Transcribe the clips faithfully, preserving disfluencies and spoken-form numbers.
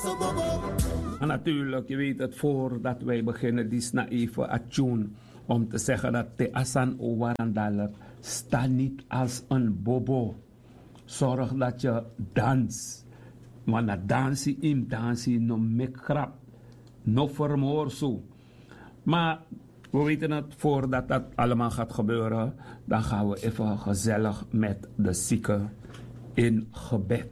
En natuurlijk, je weet het, voordat wij beginnen, die is even attune om te zeggen dat te asan owarandalek sta niet als een bobo. Zorg dat je dans. Want dat dansie in dansie no mekrap, no vermoorso. Maar we weten het, voordat dat allemaal gaat gebeuren, dan gaan we even gezellig met de zieken in gebed.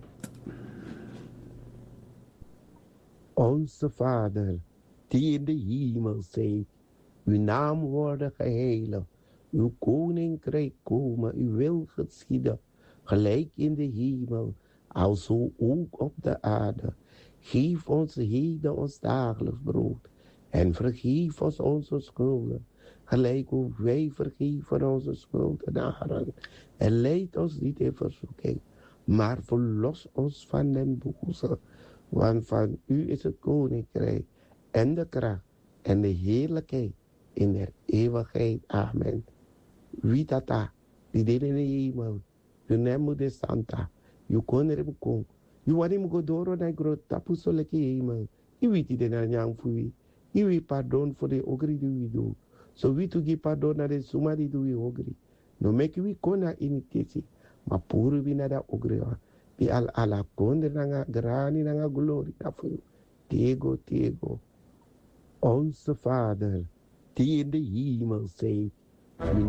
Onze Vader, die in de hemel zijt, uw naam worden geheiligd, uw koninkrijk komen, uw wil geschieden, gelijk in de hemel, alzo ook op de aarde. Geef ons heden ons dagelijks brood en vergeef ons onze schulden, gelijk ook wij vergeven onze schuldenaren. En leid ons niet in verzoeking, maar verlos ons van den boze. Want van u is het koninkrijk en de kracht en de heerlijkheid in der eeuwigheid. Amen. Wie tata, die deden in de hemel, je nemo de santa, je koning kom, je wanim godoro na groot tapu soleke hemel, je weet die na nyang fui, je weet pardon voor de ogri die we doen. So we to give pardon na de suma die we ogri. No make we kona initisi, maar puru we na da ogri wa. Di al ala konde nanga grani nanga glory na fu. Tego tego. Onze Vader, die in de hemel zijt.